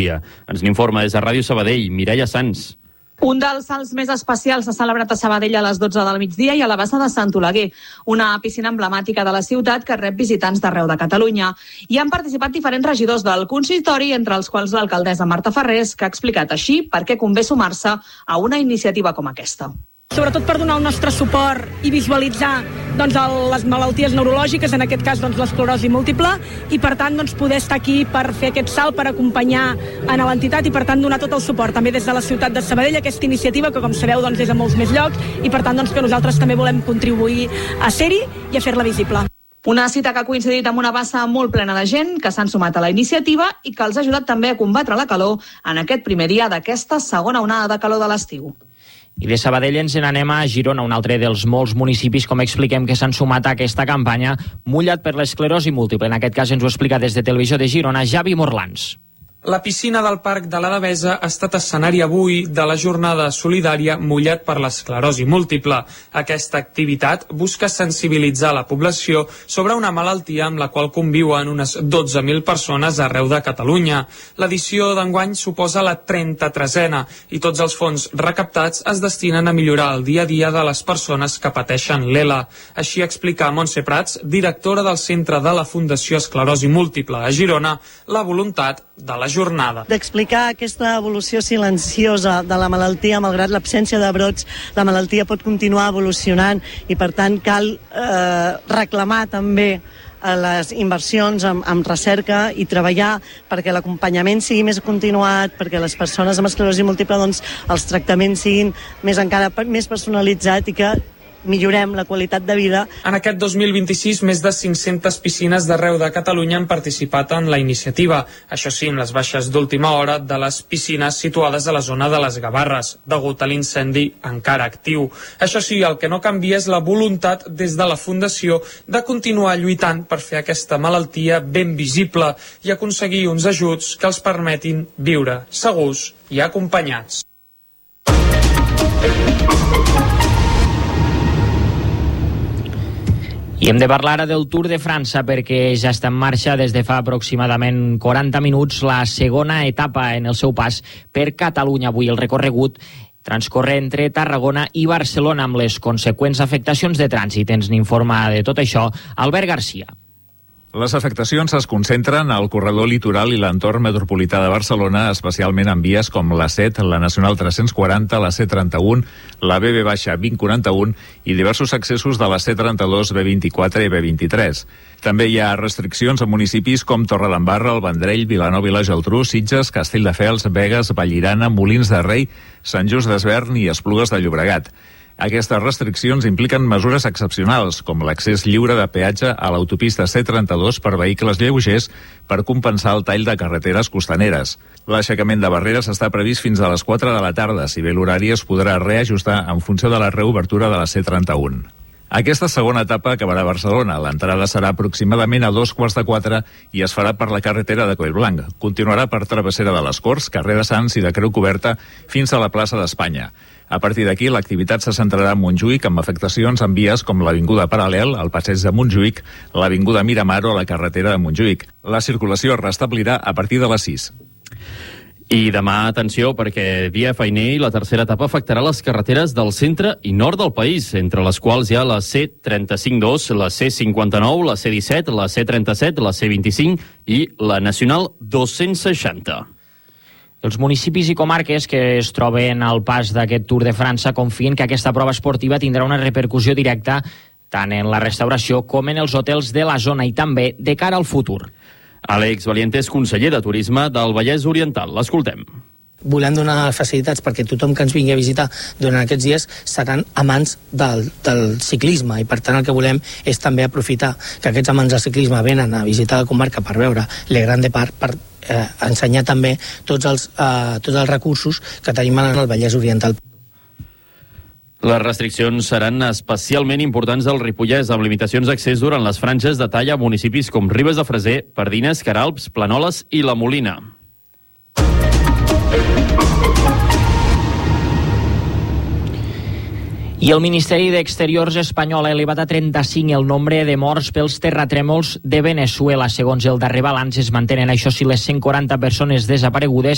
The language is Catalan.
migdia. Ens n'informa des de Ràdio Sabadell, Mireia Sans. Un dels salts més especials s'ha celebrat a Sabadell a les 12 del migdia i a la bassa de Sant Oleguer, una piscina emblemàtica de la ciutat que rep visitants d'arreu de Catalunya. Hi han participat diferents regidors del consistori, entre els quals l'alcaldessa Marta Ferrés, que ha explicat així per què convé sumar-se a una iniciativa com aquesta. Sobretot per donar el nostre suport i visualitzar les malalties neurològiques, en aquest cas l'esclerosi múltiple, i per tant poder estar aquí per fer aquest salt, per acompanyar a l'entitat i per tant donar tot el suport també des de la ciutat de Sabadell a aquesta iniciativa que com sabeu és a molts més llocs i per tant que nosaltres també volem contribuir a ser-hi i a fer-la visible. Una cita que ha coincidit amb una bassa molt plena de gent que s'han sumat a la iniciativa i que els ha ajudat també a combatre la calor en aquest primer dia d'aquesta segona onada de calor de l'estiu. I de Sabadell ens n'anem a Girona, un altre dels molts municipis, com expliquem, que s'han sumat a aquesta campanya mullat per l'esclerosi múltiple. En aquest cas ens ho explica des de Televisió de Girona, Javi Morlans. La piscina del Parc de la Devesa ha estat escenari avui de la jornada solidària Mullat per l'esclerosi múltiple. Aquesta activitat busca sensibilitzar la població sobre una malaltia amb la qual conviuen unes 12.000 persones arreu de Catalunya. L'edició d'enguany suposa la 33a i tots els fons recaptats es destinen a millorar el dia a dia de les persones que pateixen l'ELA. Així explica Montse Prats, directora del Centre de la Fundació Esclerosi Múltiple a Girona, la voluntat de la jornada. D'explicar aquesta evolució silenciosa de la malaltia, malgrat l'absència de brots, la malaltia pot continuar evolucionant i per tant cal reclamar també les inversions en recerca i treballar perquè l'acompanyament sigui més continuat, perquè les persones amb esclerosi múltiple els tractaments siguin encara més personalitzats i que millorem la qualitat de vida. En aquest 2026, més de 500 piscines d'arreu de Catalunya han participat en la iniciativa. Això sí, amb les baixes d'última hora de les piscines situades a la zona de les Gavarres, degut a l'incendi encara actiu. Això sí, el que no canvia és la voluntat des de la Fundació de continuar lluitant per fer aquesta malaltia ben visible i aconseguir uns ajuts que els permetin viure segurs i acompanyats. I hem de parlar ara del Tour de França perquè ja està en marxa des de fa aproximadament 40 minuts la segona etapa en el seu pas per Catalunya. Avui el recorregut transcorre entre Tarragona i Barcelona amb les conseqüents afectacions de trànsit. Ens n'informa de tot això Albert Garcia. Les afectacions es concentren al corredor litoral i l'entorn metropolità de Barcelona, especialment en vies com la 7, la Nacional 340, la C31, la BB-2041 i diversos accessos de la C32, B24 i B23. També hi ha restriccions a municipis com Torredembarra, el Vendrell, Vilanova i la Geltrú, Sitges, Castelldefels, Begues, Vallirana, Molins de Rei, Sant Just Desvern i Esplugues de Llobregat. Aquestes restriccions impliquen mesures excepcionals, com l'accés lliure de peatge a l'autopista C32 per vehicles lleugers per compensar el tall de carreteres costaneres. L'aixecament de barreres està previst fins a les 4 de la tarda, si bé l'horari es podrà reajustar en funció de la reobertura de la C31. Aquesta segona etapa acabarà a Barcelona. L'entrada serà aproximadament a 3:15 i es farà per la carretera de Collblanc. Continuarà per Travessera de les Corts, carrer de Sants i de Creu Coberta fins a la plaça d'Espanya. A partir d'aquí, l'activitat se centrarà en Montjuïc, amb afectacions en vies com l'Avinguda Paral·lel, el Passeig de Montjuïc, l'Avinguda Miramar o la carretera de Montjuïc. La circulació es restablirà a partir de les 6. I demà, atenció, perquè dia feiner i la tercera etapa afectarà les carreteres del centre i nord del país, entre les quals hi ha la C35-2, la C59, la C17, la C37, la C25 i la Nacional 260. Els municipis i comarques que es troben al pas d'aquest Tour de França confien que aquesta prova esportiva tindrà una repercussió directa tant en la restauració com en els hotels de la zona i també de cara al futur. Àlex Valiente és conseller de Turisme del Vallès Oriental. L'escoltem. Volem donar facilitats perquè tothom que ens vingui a visitar durant aquests dies seran amants del ciclisme i per tant el que volem és també aprofitar que aquests amants del ciclisme venen a visitar la comarca per veure Le Grande Parc, per ensenyar també tots els recursos que tenim en el Vallès Oriental. Les restriccions seran especialment importants al Ripollès, amb limitacions d'accés durant les franges de talla a municipis com Ribes de Freser, Pardines, Queralbs, Planoles i La Molina. I el Ministeri d'Exteriors espanyol ha elevat a 35 el nombre de morts pels terratrèmols de Venezuela. Segons el darrer balanç, es mantenen, això sí, les 140 persones desaparegudes